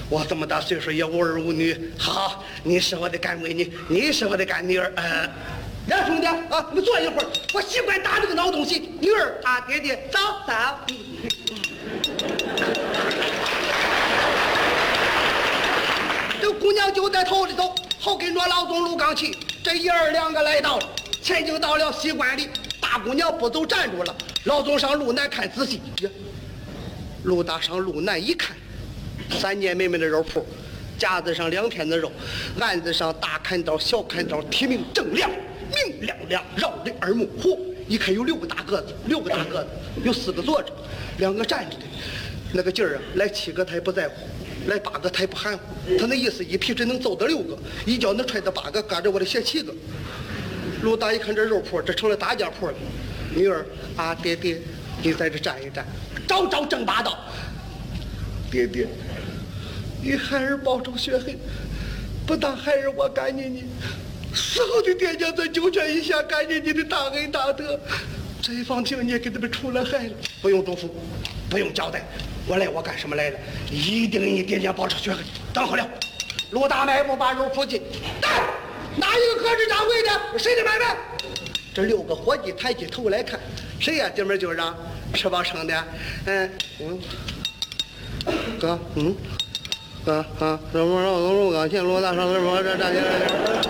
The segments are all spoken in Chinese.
我这么大岁数也无儿无女，好，你是我的干闺女，你是我的干女儿。来，兄弟啊，你们坐一会儿，我习惯打这个闹东西。女儿啊，爹爹，早早。这姑娘就在头里头，后跟着老总陆刚去，这一儿两个来到了，前经到了西关里，大姑娘不走站住了，老总上路南看仔细，陆大上路南一看，3年妹妹的肉铺，架子上2片的肉，案子上大砍刀小砍刀，提名正亮明亮亮，绕的耳目。嚯，一看有6个大个子，6个大个子，有4个坐着，2个站着的，那个劲儿啊，来7个他也不在乎，来8个他也不含糊，他那意思一劈只能揍到6个，一脚能踹到8个，赶着我的写7个。陆大一看这肉铺，这成了大家铺了。女儿啊，爹爹，你在这站一站，招招正八道。爹爹，你孩儿报仇雪恨，不但孩儿我感激你，死后的爹娘在9泉以下感激你的大恩大德，这一方庭你也给他们出了害了，不用嘱咐，不用交代，我来我干什么来了？一定给你爹娘报仇雪恨。等好了，陆大迈步把肉铺进，哪一个可是掌柜的？谁的买卖？这6个伙计抬起头来看，谁呀？姐妹就让吃饱撑的，哥，什么老总陆刚进罗大上什么这站起来。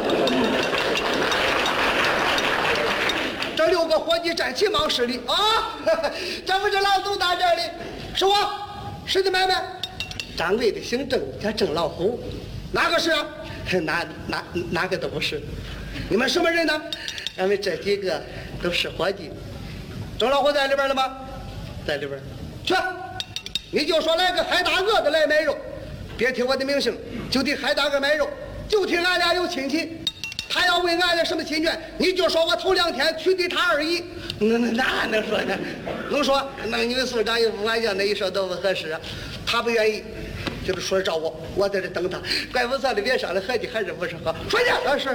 这6个伙计站起忙施礼啊！这不是老总到这里，是我，谁的买卖？掌柜的姓郑，叫郑老虎。哪个是啊？哪个都不是。你们什么人呢？俺们这几个都是伙计。郑老虎在里边了吗？在里边。去，你就说来个海大鳄的来买肉，别提我的名姓，就替海大鳄买肉，就替俺俩有亲戚。他要问俺俩什么亲眷，你就说我头2天娶的他而已。哪能说呢？能说？那女司长一副玩笑，那一说都不合适。他不愿意，就是说找我在这等他。怪不得的，别上来合计还是不是喝？说去，是。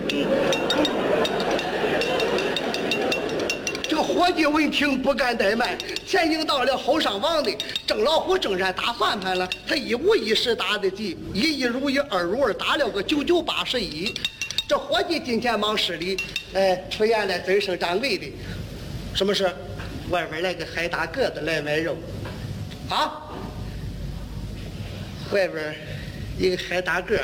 这个伙计闻听不敢怠慢，前经到了后上王的郑老虎正然打算盘了，他1五1十打得急，1如1，2如2，打了个99、81。这伙计今天忙施礼，出言来尊声掌柜的，什么事？外边来个海大个子来买肉，啊？外边一个海大个，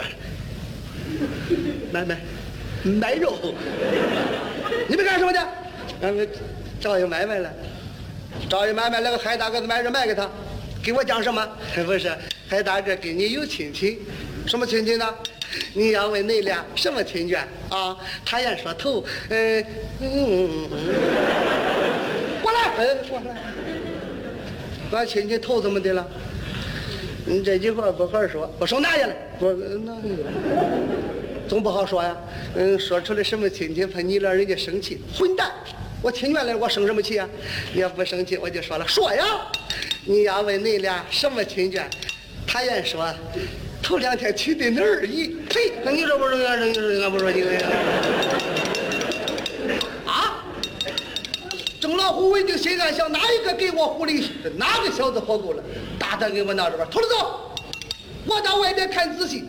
买肉，你们干什么的？俺们找一买卖了，找一买卖，来个海大个子买肉卖给他，给我讲什么？不是，海大个跟你有亲戚，什么亲戚呢？你要问你俩什么亲眷啊？他也说头，过来，过来，把亲戚头怎么的了？你这句话不好说，我手拿下来，我那总不好说呀。说出来什么亲戚，怕你让人家生气，混蛋！我亲眷来，我生什么气啊？你要不生气，我就说了，说呀，你要问你俩什么亲眷，他也说。头2天去的那而已，呸！那你说不说？俺不说你啊！郑老虎闻听心暗想，哪一个给我狐狸？哪个小子活够了？大胆给我闹这边，头里走！我到外面看仔细。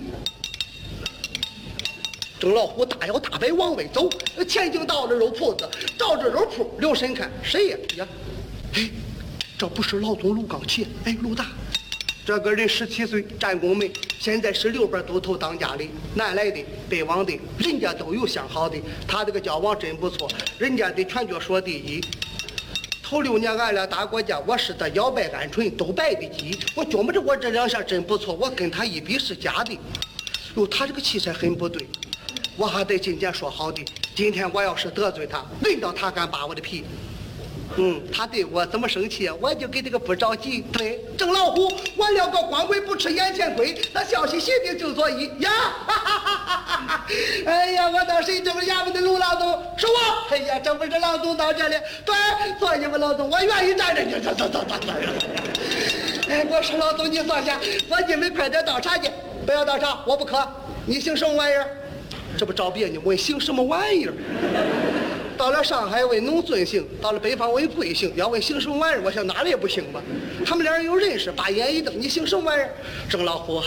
郑老虎大摇大摆往外走，前经到了肉铺子，照着肉铺留神看，谁呀？哎，这不是老总陆刚奇？哎，陆大。这个人17岁，战功没，现在是6边都头当家里，南来的北往的，人家都有相好的，他这个交往真不错，人家的全脚说第一。头6年俺俩打过架，我是他摇摆鹌鹑都败的鸡，我觉不着我这2下真不错，我跟他一比是假的。哟，他这个气色很不对，我还得今天说好的，今天我要是得罪他，轮到他敢扒我的皮。他对我怎么生气啊？我就给这个不着急。对，郑老虎，我了个光棍不吃眼前亏，他笑嘻嘻的就作揖呀！哎呀，我当谁这么衙门的陆老总？是我。哎呀，这不是老总到这里？对，坐你们老总，我愿意站着。走。哎，我说老总，你坐下，我你们快点倒茶去。不要倒茶，我不渴。你姓什么玩意儿？这不找别扭，问姓什么玩意儿？到了上海问农村姓，到了北方问贵姓，要问姓什么玩意儿，我想哪里也不行吧。他们俩人有认识，把眼一瞪，你姓什么玩意儿？郑老虎。